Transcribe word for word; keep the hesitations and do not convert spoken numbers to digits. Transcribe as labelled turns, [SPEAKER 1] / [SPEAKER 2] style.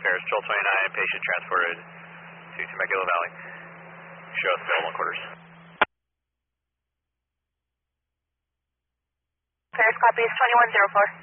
[SPEAKER 1] Paris, Joel twenty-nine, patient transported to Temecula Valley. Show us available quarters.
[SPEAKER 2] Paris copies twenty-one zero four.